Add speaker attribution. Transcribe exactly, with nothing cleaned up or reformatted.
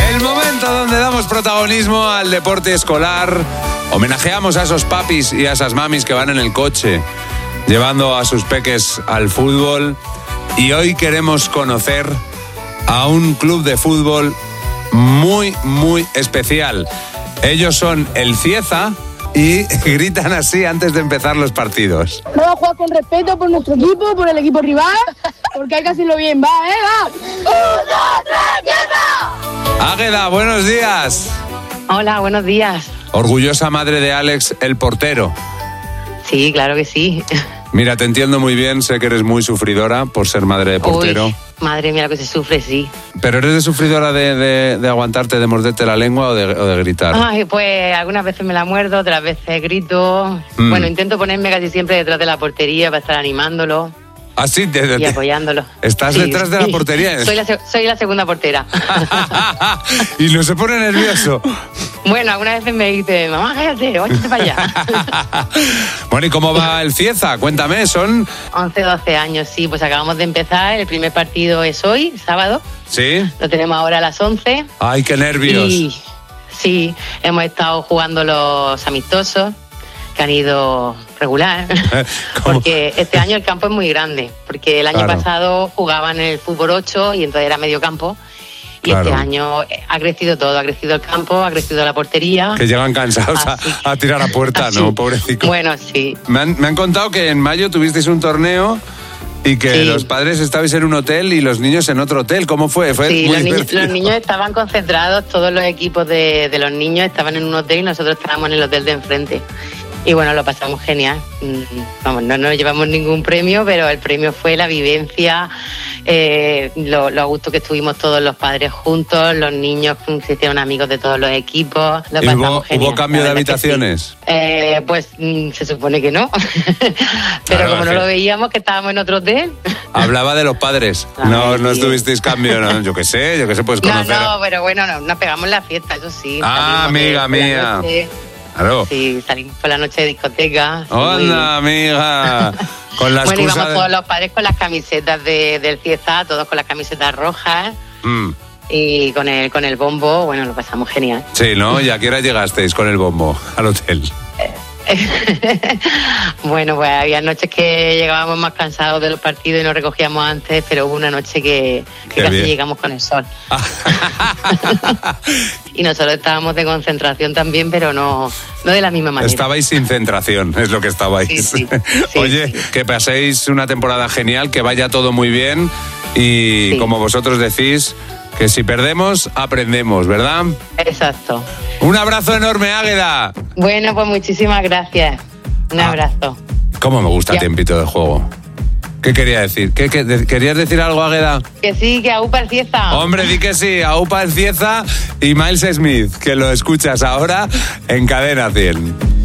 Speaker 1: El momento donde damos protagonismo al deporte escolar. Homenajeamos a esos papis y a esas mamis que van en el coche llevando a sus peques al fútbol. Y hoy queremos conocer a un club de fútbol muy, muy especial. Ellos son el Cieza y gritan así antes de empezar los partidos.
Speaker 2: Vamos a jugar con respeto por nuestro equipo, por el equipo rival, porque hay que hacerlo bien. Va, ¿eh? ¡Va! ¡Un, dos, tres, ¡Cieza!
Speaker 1: Águeda, buenos días.
Speaker 3: Hola, buenos días.
Speaker 1: Orgullosa madre de Alex, el portero.
Speaker 3: Sí, claro que sí.
Speaker 1: Mira, te entiendo muy bien, sé que eres muy sufridora por ser madre de portero.
Speaker 3: Uy, madre mía, lo que se sufre, sí.
Speaker 1: ¿Pero eres de sufridora de, de, de aguantarte, de morderte la lengua o de, o de gritar?
Speaker 3: Ay, pues algunas veces me la muerdo, otras veces grito. Mm. Bueno, intento ponerme casi siempre detrás de la portería para estar animándolo.
Speaker 1: ¿Ah, sí? De, de,
Speaker 3: y apoyándolo.
Speaker 1: ¿Estás
Speaker 3: sí,
Speaker 1: detrás de la portería?
Speaker 3: Soy la, soy la segunda portera.
Speaker 1: ¿Y no se pone nervioso?
Speaker 3: Bueno, algunas veces me dice, mamá, cállate, váyate para allá.
Speaker 1: Bueno, ¿y cómo va el Cieza? Cuéntame, son...
Speaker 3: once, doce años, sí, pues acabamos de empezar. El primer partido es hoy, sábado.
Speaker 1: ¿Sí?
Speaker 3: Lo tenemos ahora a las once.
Speaker 1: ¡Ay, qué nervios!
Speaker 3: Y, sí, hemos estado jugando los amistosos, que han ido regular, porque este año el campo es muy grande, porque el año claro. pasado jugaban en el fútbol ocho y entonces era medio campo, y claro. este año ha crecido todo, ha crecido el campo, ha crecido la portería.
Speaker 1: Que llegan cansados a, a tirar a puerta, así. ¿No? Pobrecito.
Speaker 3: Bueno, sí.
Speaker 1: Me han, me han contado que en mayo tuvisteis un torneo y que sí. los padres estabais en un hotel y los niños en otro hotel. ¿Cómo fue? Fue
Speaker 3: sí,
Speaker 1: muy
Speaker 3: los niños, los niños estaban concentrados, todos los equipos de, de los niños estaban en un hotel y nosotros estábamos en el hotel de enfrente. Y bueno, lo pasamos genial. Vamos, no nos llevamos ningún premio, pero el premio fue la vivencia, eh, lo, lo a gusto que estuvimos todos los padres juntos, los niños se hicieron amigos de todos los equipos. Lo pasamos
Speaker 1: ¿Hubo,
Speaker 3: genial.
Speaker 1: ¿Hubo cambio de habitaciones?
Speaker 3: Sí. Eh, pues se supone que no. Pero claro, como no lo veíamos, que estábamos en otro hotel.
Speaker 1: Hablaba de los padres. Ay, no, no estuvisteis cambio, no, yo qué sé, yo qué sé, puedes conocer.
Speaker 3: No, no, pero bueno, no, nos pegamos la fiesta, eso sí.
Speaker 1: Ah, amiga
Speaker 3: de,
Speaker 1: mía.
Speaker 3: De
Speaker 1: Claro.
Speaker 3: Sí, salimos por la noche de discoteca.
Speaker 1: Hola, amiga. Con las
Speaker 3: bueno, íbamos
Speaker 1: de...
Speaker 3: todos los padres con las camisetas de, del Cieza, todos con las camisetas rojas. Mm. Y con el, con el bombo, bueno, lo pasamos genial.
Speaker 1: Sí, ¿no? ¿Y a qué hora llegasteis con el bombo al hotel?
Speaker 3: Bueno, pues había noches que llegábamos más cansados de los partidos y nos recogíamos antes, pero hubo una noche que, que casi bien. llegamos con el sol. Y nosotros estábamos de concentración también, pero no, no de la misma manera.
Speaker 1: Estabais sin concentración, es lo que estabais.
Speaker 3: Sí, sí, sí,
Speaker 1: Oye,
Speaker 3: sí.
Speaker 1: que paséis una temporada genial, que vaya todo muy bien y sí. como vosotros decís, que si perdemos, aprendemos, ¿verdad?
Speaker 3: Exacto.
Speaker 1: Un abrazo enorme, Águeda.
Speaker 3: Bueno, pues muchísimas gracias. Un ah, abrazo.
Speaker 1: ¿Cómo me gusta ya. Tiempito de juego? ¿Qué quería decir? ¿Qué, qué, de, ¿Querías decir algo, Águeda?
Speaker 3: Que sí, que aupa el Cieza.
Speaker 1: Hombre, di que sí, aupa el Cieza y Miles Smith, que lo escuchas ahora en Cadena cien.